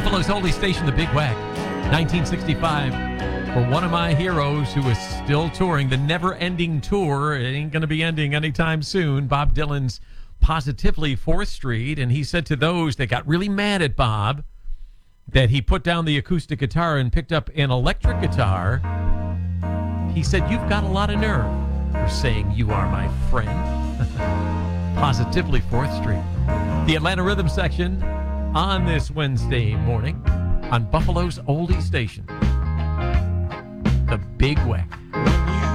Buffalo's oldie station, the Big Whack, 1965. For one of my heroes who is still touring, the never-ending tour. It ain't going to be ending anytime soon. Bob Dylan's Positively 4th Street. And he said to those that got really mad at Bob that he put down the acoustic guitar and picked up an electric guitar, he said, "You've got a lot of nerve for saying you are my friend." Positively 4th Street. The Atlanta Rhythm section on this Wednesday morning on Buffalo's oldie station, the Big Whack.